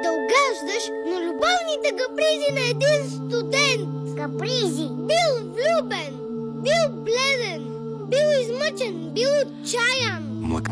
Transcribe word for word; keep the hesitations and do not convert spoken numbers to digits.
да угаждаш на любовните капризи на един студент. Капризи? Бил влюбен, бил бледен, бил измъчен, бил отчаян.